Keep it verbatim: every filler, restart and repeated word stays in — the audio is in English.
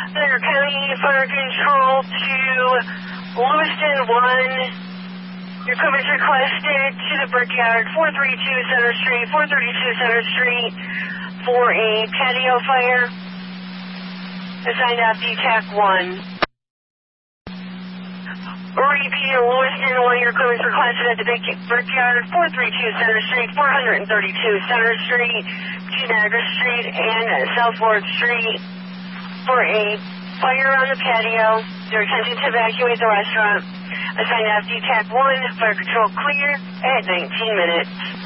Center County Fire Control to Lewiston one. Your equipment's requested to the Brickyard, four thirty-two Center Street, four thirty-two Center Street for a patio fire. Assigned out D TAC one. Repeating Lewiston one, your equipment's requested at the Brickyard, four thirty-two Center Street, four thirty-two Center Street, Niagara Street, and South Fourth Street for a fire on the patio. They're attempting to evacuate the restaurant. Assigned out D TAC one, fire control clear at nineteen minutes.